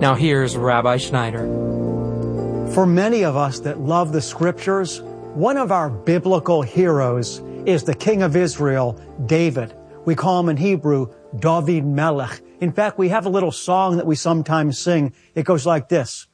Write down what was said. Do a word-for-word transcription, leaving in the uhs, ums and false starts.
Now here's Rabbi Schneider. For many of us that love the Scriptures, one of our biblical heroes is the King of Israel, David. We call him in Hebrew, David Melech. In fact, we have a little song that we sometimes sing. It goes like this.